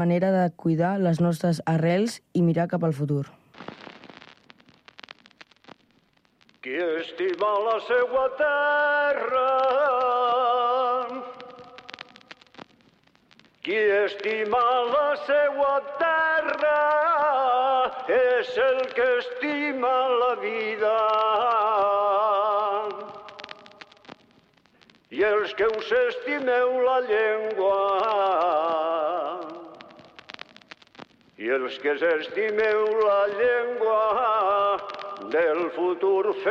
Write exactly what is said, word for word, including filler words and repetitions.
manera de cuidar les nostres arrels i mirar cap al futur. Qui estima la seua terra, qui estima la seua terra, és el que estima la vida. I els que us estimeu la llengua, i els que estimeu la llengua, del futur